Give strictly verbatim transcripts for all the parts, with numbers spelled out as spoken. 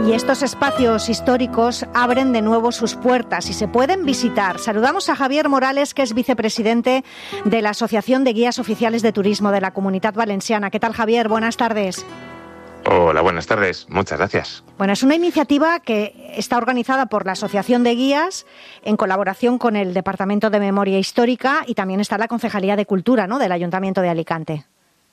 Y estos espacios históricos abren de nuevo sus puertas y se pueden visitar. Saludamos a Javier Morales, que es vicepresidente de la Asociación de Guías Oficiales de Turismo de la Comunitat Valenciana. ¿Qué tal, Javier? Buenas tardes. Hola, buenas tardes. Muchas gracias. Bueno, es una iniciativa que está organizada por la Asociación de Guías en colaboración con el Departamento de Memoria Histórica y también está la Concejalía de Cultura, ¿no?, del Ayuntamiento de Alicante.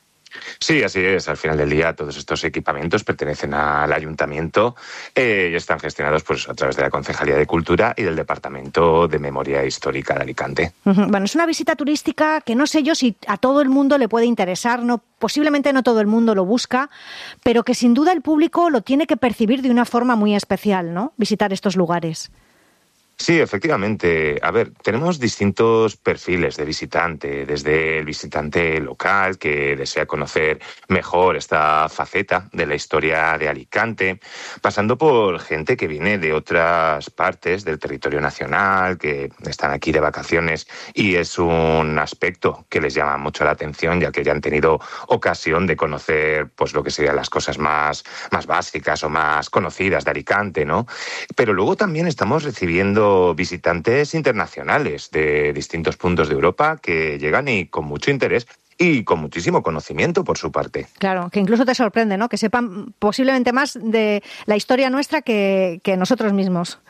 Sí, así es. Al final del día, todos estos equipamientos pertenecen al Ayuntamiento eh, y están gestionados pues, a través de la Concejalía de Cultura y del Departamento de Memoria Histórica de Alicante. Uh-huh. Bueno, es una visita turística que no sé yo si a todo el mundo le puede interesar, no, posiblemente no todo el mundo lo busca, pero que sin duda el público lo tiene que percibir de una forma muy especial, ¿no?, visitar estos lugares. Sí, efectivamente. A ver, tenemos distintos perfiles de visitante, desde el visitante local que desea conocer mejor esta faceta de la historia de Alicante, pasando por gente que viene de otras partes del territorio nacional, que están aquí de vacaciones y es un aspecto que les llama mucho la atención, ya que ya han tenido ocasión de conocer pues lo que serían las cosas más, más básicas o más conocidas de Alicante, ¿no? Pero luego también estamos recibiendo visitantes internacionales de distintos puntos de Europa que llegan y con mucho interés y con muchísimo conocimiento por su parte. Claro, que incluso te sorprende, ¿no?, que sepan posiblemente más de la historia nuestra que, que nosotros mismos.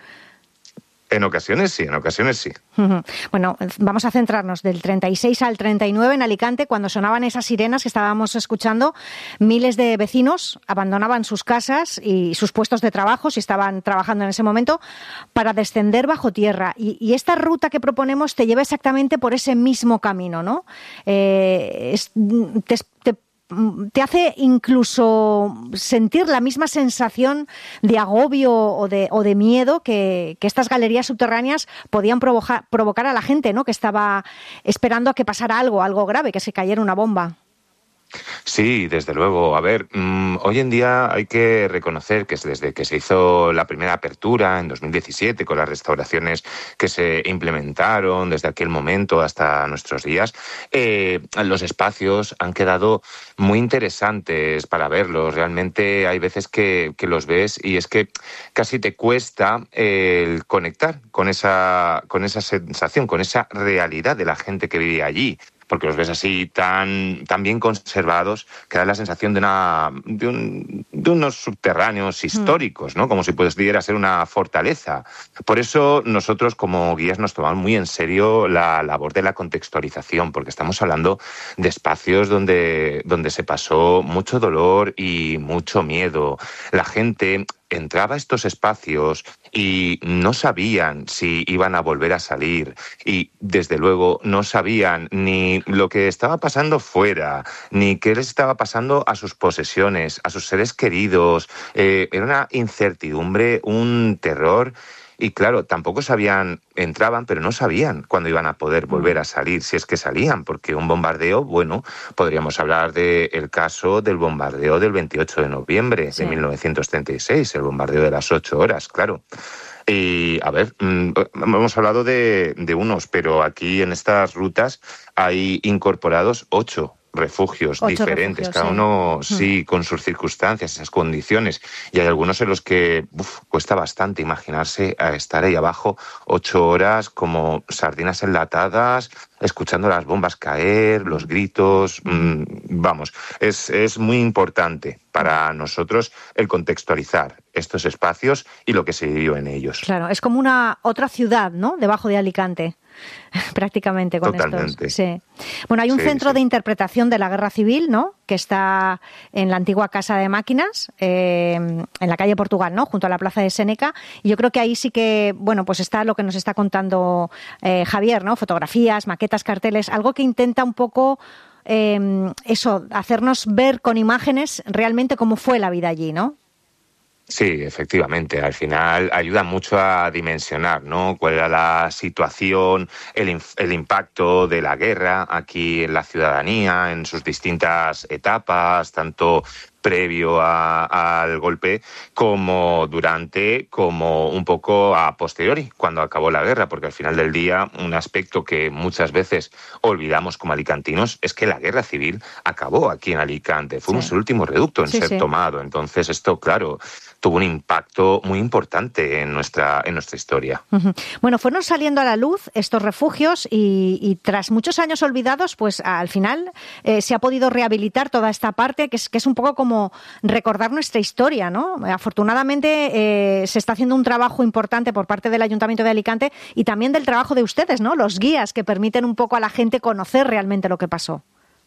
En ocasiones sí, en ocasiones sí. Bueno, vamos a centrarnos del treinta y seis al treinta y nueve en Alicante, cuando sonaban esas sirenas que estábamos escuchando. Miles de vecinos abandonaban sus casas y sus puestos de trabajo, si estaban trabajando en ese momento, para descender bajo tierra. Y, y esta ruta que proponemos te lleva exactamente por ese mismo camino, ¿no? Eh, es, te, te te hace incluso sentir la misma sensación de agobio o de, o de miedo que, que estas galerías subterráneas podían provocar, provocar a la gente, ¿no?, que estaba esperando a que pasara algo, algo grave, que se cayera una bomba. Sí, desde luego. A ver, mmm, hoy en día hay que reconocer que desde que se hizo la primera apertura en dos mil diecisiete, con las restauraciones que se implementaron desde aquel momento hasta nuestros días, eh, los espacios han quedado muy interesantes para verlos. Realmente hay veces que, que los ves y es que casi te cuesta el conectar con esa, con esa sensación, con esa realidad de la gente que vivía allí, porque los ves así tan, tan bien conservados que da la sensación de, una, de, un, de unos subterráneos históricos, ¿no?, como si pudiera ser una fortaleza. Por eso nosotros como guías nos tomamos muy en serio la labor de la contextualización, porque estamos hablando de espacios donde, donde se pasó mucho dolor y mucho miedo. La gente entraba a estos espacios y no sabían si iban a volver a salir y, desde luego, no sabían ni lo que estaba pasando fuera, ni qué les estaba pasando a sus posesiones, a sus seres queridos. Eh, era una incertidumbre, un terror. Y claro, tampoco sabían, entraban, pero no sabían cuándo iban a poder volver a salir, si es que salían, porque un bombardeo, bueno, podríamos hablar del caso del bombardeo del veintiocho de noviembre sí. de mil novecientos treinta y seis, el bombardeo de las ocho horas, claro. Y, a ver, hemos hablado de, de unos, pero aquí en estas rutas hay incorporados ocho refugios Ocho diferentes, refugios, cada sí. uno sí con sus circunstancias, esas condiciones, y hay algunos en los que uf, cuesta bastante imaginarse a estar ahí abajo ocho horas como sardinas enlatadas, escuchando las bombas caer, los gritos, mmm, vamos, es, es muy importante para nosotros el contextualizar estos espacios y lo que se vivió en ellos. Claro, es como una otra ciudad, ¿no?, debajo de Alicante. Prácticamente con Totalmente. estos. Sí. Bueno, hay un sí, centro sí. de interpretación de la Guerra Civil, ¿no?, que está en la antigua Casa de Máquinas, eh, en la calle Portugal, ¿no?, junto a la Plaza de Séneca. Y yo creo que ahí sí que, bueno, pues está lo que nos está contando eh, Javier, ¿no?, fotografías, maquetas, carteles, algo que intenta un poco eh, eso, hacernos ver con imágenes realmente cómo fue la vida allí, ¿no? Sí, efectivamente. Al final ayuda mucho a dimensionar, ¿no?, cuál era la situación, el, el impacto de la guerra aquí en la ciudadanía, en sus distintas etapas, tanto previo a, al golpe, como durante, como un poco a posteriori, cuando acabó la guerra, porque al final del día un aspecto que muchas veces olvidamos como alicantinos es que la guerra civil acabó aquí en Alicante. Fuimos sí. el último reducto en sí, ser sí. tomado. Entonces esto, claro, tuvo un impacto muy importante en nuestra, en nuestra historia. Uh-huh. Bueno, fueron saliendo a la luz estos refugios y, y tras muchos años olvidados, pues al final eh, se ha podido rehabilitar toda esta parte, que es, que es un poco como como recordar nuestra historia, ¿no? Afortunadamente eh, se está haciendo un trabajo importante por parte del Ayuntamiento de Alicante y también del trabajo de ustedes, ¿no? Los guías que permiten un poco a la gente conocer realmente lo que pasó.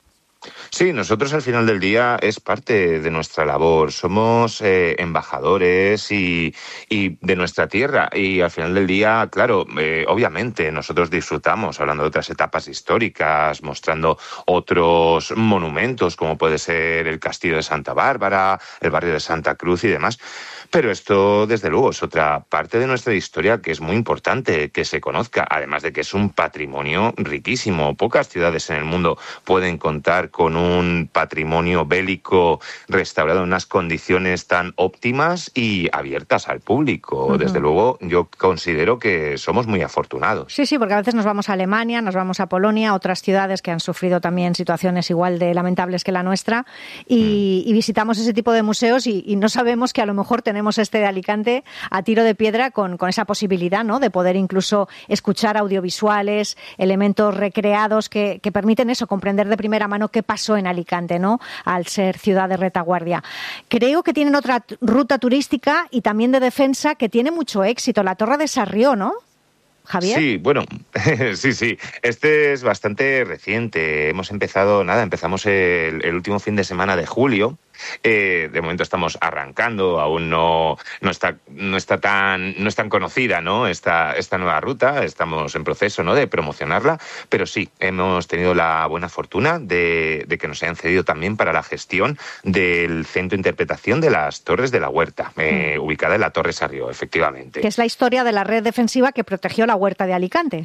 Sí, nosotros al final del día es parte de nuestra labor. Somos eh, embajadores y, y de nuestra tierra. Y al final del día, claro, eh, obviamente nosotros disfrutamos hablando de otras etapas históricas, mostrando otros monumentos, como puede ser el Castillo de Santa Bárbara, el barrio de Santa Cruz y demás. Pero esto, desde luego, es otra parte de nuestra historia que es muy importante que se conozca, además de que es un patrimonio riquísimo. Pocas ciudades en el mundo pueden contar con un patrimonio bélico restaurado en unas condiciones tan óptimas y abiertas al público. Uh-huh. Desde luego, yo considero que somos muy afortunados. Sí, sí, porque a veces nos vamos a Alemania, nos vamos a Polonia, otras ciudades que han sufrido también situaciones igual de lamentables que la nuestra, y, mm. y visitamos ese tipo de museos y, y no sabemos que a lo mejor tenemos este de Alicante a tiro de piedra con, con esa posibilidad, ¿no?, de poder incluso escuchar audiovisuales, elementos recreados que, que permiten eso, comprender de primera mano qué pasó en Alicante, ¿no?, al ser ciudad de retaguardia. Creo que tienen otra t- ruta turística y también de defensa que tiene mucho éxito, la Torre de Sarrió, ¿no? ¿Javier? Sí, bueno, sí, sí. Este es bastante reciente. Hemos empezado, nada, empezamos el, el último fin de semana de julio. Eh, de momento estamos arrancando, aún no, no está, no está tan, no es tan conocida, ¿no?, esta, esta nueva ruta. Estamos en proceso, ¿no?, de promocionarla, pero sí, hemos tenido la buena fortuna de, de que nos hayan cedido también para la gestión del Centro de Interpretación de las Torres de la Huerta, eh, mm. ubicada en la Torre Sarrió, efectivamente. Que es la historia de la red defensiva que protegió la Huerta de Alicante.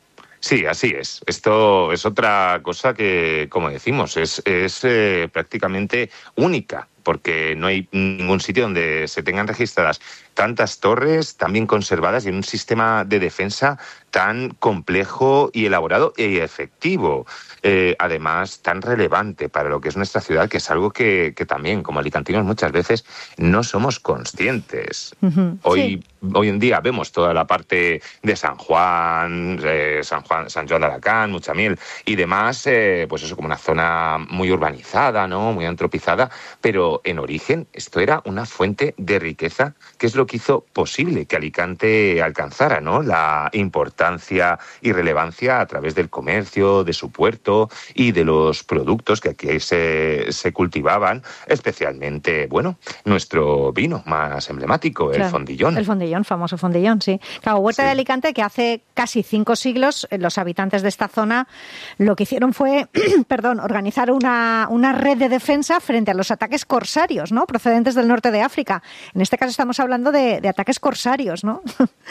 Sí, así es. Esto es otra cosa que, como decimos, es, es eh, prácticamente única, porque no hay ningún sitio donde se tengan registradas tantas torres tan bien conservadas y en un sistema de defensa tan complejo y elaborado y efectivo. Eh, además, tan relevante para lo que es nuestra ciudad, que es algo que, que también, como alicantinos, muchas veces no somos conscientes. Uh-huh. Hoy, sí. hoy en día vemos toda la parte de San Juan, eh, San Juan, San Joan de Alacant, Muchamiel y demás, eh, pues eso, como una zona muy urbanizada, ¿no?, muy antropizada, pero en origen esto era una fuente de riqueza, que es lo que hizo posible que Alicante alcanzara, ¿no?, la importancia y relevancia a través del comercio, de su puerto y de los productos que aquí se, se cultivaban, especialmente, bueno, nuestro vino más emblemático, claro, el Fondillón. El Fondillón, famoso Fondillón, sí. Claro, Huerta sí. de Alicante, que hace casi cinco siglos los habitantes de esta zona lo que hicieron fue, perdón, organizar una, una red de defensa frente a los ataques corsarios, ¿no?, procedentes del norte de África. En este caso estamos hablando de, de ataques corsarios, ¿no?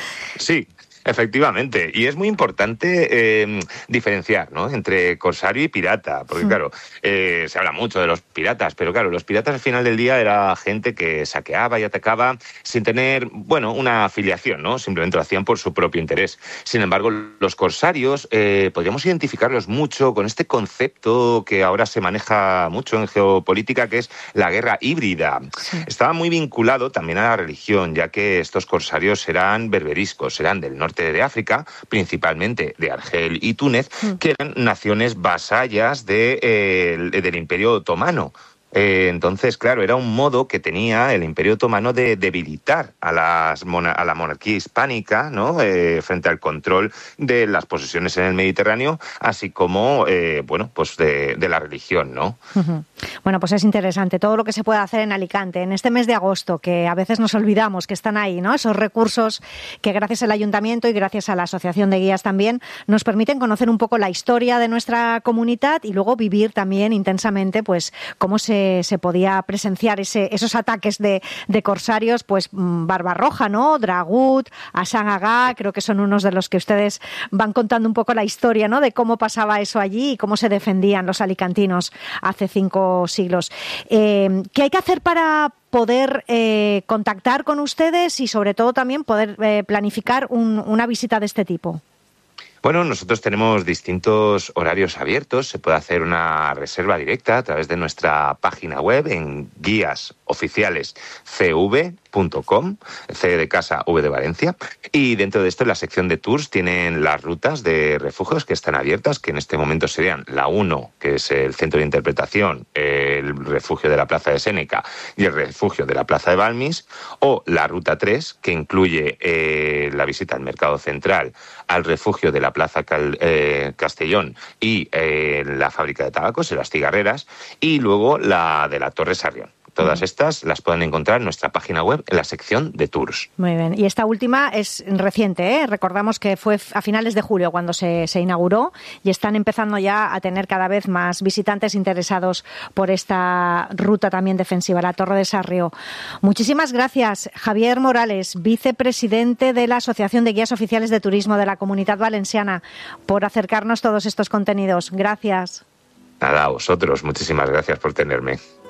Sí. Efectivamente, y es muy importante eh, diferenciar, ¿no?, entre corsario y pirata, porque sí. claro, eh, se habla mucho de los piratas, pero claro, los piratas al final del día era gente que saqueaba y atacaba sin tener, bueno, una afiliación, ¿no?, simplemente lo hacían por su propio interés. Sin embargo, los corsarios eh, podríamos identificarlos mucho con este concepto que ahora se maneja mucho en geopolítica, que es la guerra híbrida. Sí. Estaba muy vinculado también a la religión, ya que estos corsarios eran berberiscos, eran del norte de África, principalmente de Argel y Túnez, que eran naciones vasallas de, eh, del Imperio Otomano. Eh, entonces, claro, era un modo que tenía el Imperio Otomano de debilitar a, las mona- a la monarquía hispánica, ¿no?, eh, frente al control de las posesiones en el Mediterráneo, así como, eh, bueno, pues de, de la religión, ¿no? Uh-huh. Bueno, pues es interesante todo lo que se puede hacer en Alicante en este mes de agosto, que a veces nos olvidamos que están ahí, ¿no?, esos recursos que gracias al Ayuntamiento y gracias a la Asociación de Guías también nos permiten conocer un poco la historia de nuestra comunidad y luego vivir también intensamente, pues, cómo se se podía presenciar ese, esos ataques de, de corsarios, pues Barbarroja, ¿no?, Dragut, Asan Agá, creo que son unos de los que ustedes van contando un poco la historia, ¿no?, de cómo pasaba eso allí y cómo se defendían los alicantinos hace cinco cuatro siglos. Eh, ¿Qué hay que hacer para poder eh, contactar con ustedes y sobre todo también poder eh, planificar un, una visita de este tipo? Bueno, nosotros tenemos distintos horarios abiertos. Se puede hacer una reserva directa a través de nuestra página web en guías oficiales c v punto com, C de casa, V de Valencia. Y dentro de esto, en la sección de tours, tienen las rutas de refugios que están abiertas, que en este momento serían la uno, que es el centro de interpretación, el refugio de la Plaza de Séneca y el refugio de la Plaza de Balmis, o la ruta tres, que incluye eh, la visita al Mercado Central, al refugio de la Plaza Cal, eh, Castellón y eh, la fábrica de tabacos, en las cigarreras, y luego la de la Torre Sarrión. Todas estas las pueden encontrar en nuestra página web en la sección de tours. Muy bien. Y esta última es reciente, ¿eh? Recordamos que fue a finales de julio cuando se, se inauguró y están empezando ya a tener cada vez más visitantes interesados por esta ruta también defensiva, la Torre de Sarrió. Muchísimas gracias, Javier Morales, vicepresidente de la Asociación de Guías Oficiales de Turismo de la Comunitat Valenciana, por acercarnos todos estos contenidos. Gracias. Nada, a vosotros. Muchísimas gracias por tenerme.